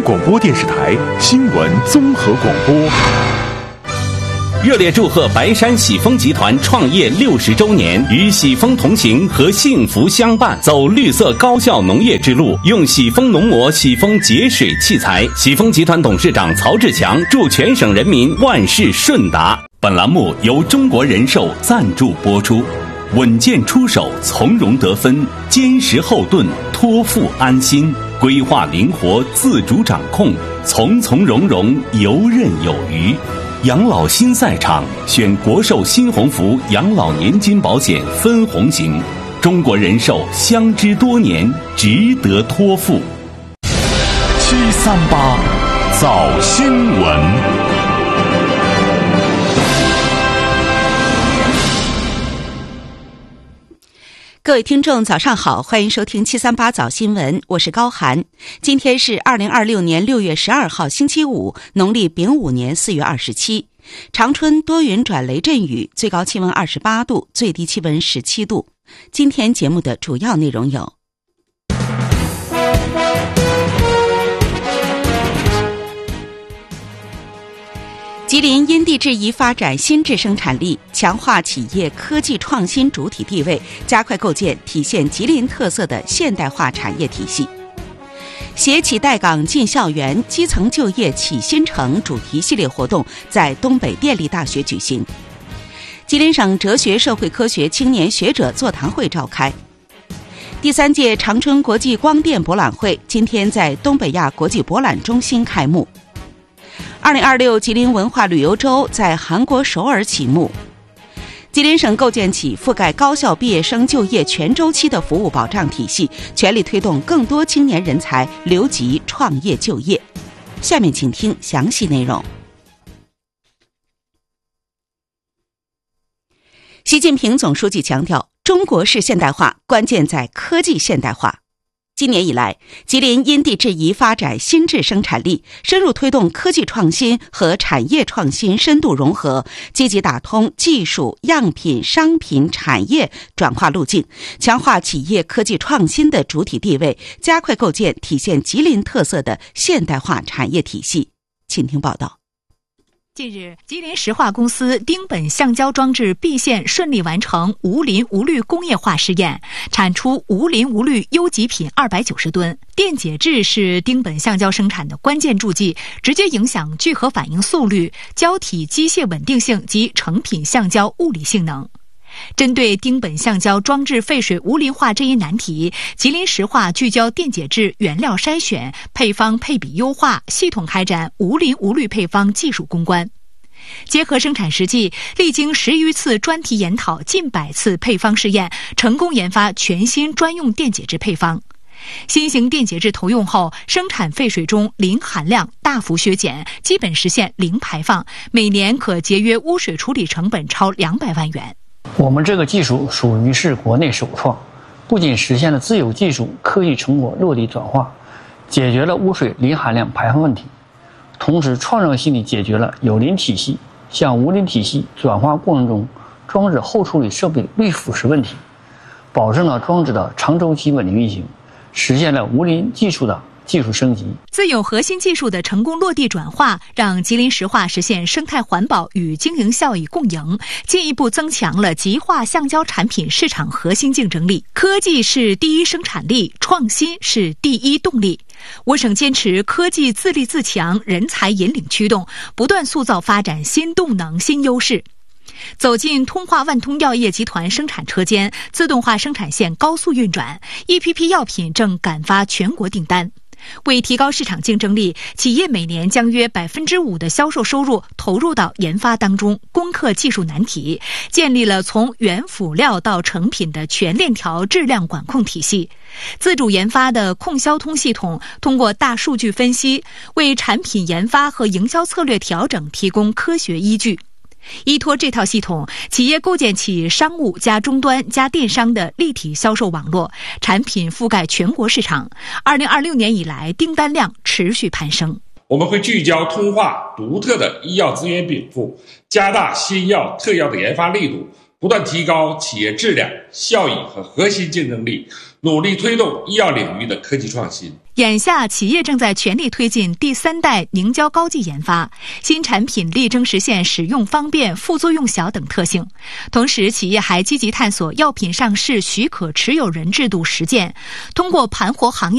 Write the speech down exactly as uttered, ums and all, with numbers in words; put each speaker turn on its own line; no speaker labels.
广播电视台新闻综合广播。
热烈祝贺白山喜丰集团创业六十周年，与喜丰同行和幸福相伴，走绿色高效农业之路，用喜丰农膜、喜丰节水器材。喜丰集团董事长曹志强祝全省人民万事顺达。本栏目由中国人寿赞助播出。稳健出手，从容得分，坚实后盾，托付安心，规划灵活，自主掌控，从从容容，游刃有余。养老新赛场，选国寿新鸿福养老年金保险分红型，中国人寿相知多年，值得托付。
七三八早新闻。
各位听众早上好，欢迎收听七三八早新闻，我是高涵。今天是二零二六年六月十二号星期五，农历丙午年四月二十七。长春多云转雷阵雨，最高气温二十八度，最低气温十七度。今天节目的主要内容有：吉林因地制宜发展新质生产力，强化企业科技创新主体地位，加快构建体现吉林特色的现代化产业体系。携企带岗进校园，基层就业启新城主题系列活动在东北电力大学举行。吉林省哲学社会科学青年学者座谈会召开。第三届长春国际光电博览会今天在东北亚国际博览中心开幕。二零二六吉林文化旅游周在韩国首尔启幕。吉林省构建起覆盖高校毕业生就业全周期的服务保障体系，全力推动更多青年人才留级创业就业。下面请听详细内容。习近平总书记强调，中国式现代化关键在科技现代化。今年以来，吉林因地制宜发展新质生产力，深入推动科技创新和产业创新深度融合，积极打通技术、样品、商品、产业转化路径，强化企业科技创新的主体地位，加快构建体现吉林特色的现代化产业体系。请听报道。
近日，吉林石化公司丁苯橡胶装置 B 线顺利完成无磷无氯工业化试验，产出无磷无氯优级品二百九十吨。电解质是丁苯橡胶生产的关键助剂，直接影响聚合反应速率、胶体机械稳定性及成品橡胶物理性能。针对丁苯橡胶装置废水无磷化这一难题，吉林石化聚焦电解质原料筛选、配方配比优化，系统开展无磷无氯配方技术攻关。结合生产实际，历经十余次专题研讨、近百次配方试验，成功研发全新专用电解质配方。新型电解质投用后，生产废水中磷含量大幅削减，基本实现零排放，每年可节约污水处理成本超两百万元。
我们这个技术属于是国内首创，不仅实现了自有技术科技成果落地转化，解决了污水磷含量排放问题，同时创造性地解决了有磷体系向无磷体系转化过程中装置后处理设备滤腐蚀问题，保证了装置的长周期稳定运行，实现了无磷技术的技术升级。
自有核心技术的成功落地转化，让吉林石化实现生态环保与经营效益共赢，进一步增强了极化橡胶产品市场核心竞争力。科技是第一生产力，创新是第一动力。我省坚持科技自立自强、人才引领驱动，不断塑造发展新动能、新优势。走进通化万通药业集团生产车间，自动化生产线高速运转，一批批药品正赶发全国订单。为提高市场竞争力，企业每年将约百分之五的销售收入投入到研发当中，攻克技术难题，建立了从原辅料到成品的全链条质量管控体系。自主研发的控销通系统通过大数据分析，为产品研发和营销策略调整提供科学依据。依托这套系统，企业构建起商务加终端加电商的立体销售网络，产品覆盖全国市场。二零二六年以来，订单量持续攀升。
我们会聚焦通化独特的医药资源禀赋，加大新药特药的研发力度， 不断提高企业质量、效益和核心竞争力，努力推动医药领域的科技创新。
眼下，企业正在全力推进第三代凝胶膏剂研发，新产品力争实现使用方便、副作用小等特性。同时，企业还积极探索药品上市许可持有人制度实践，通过盘活行业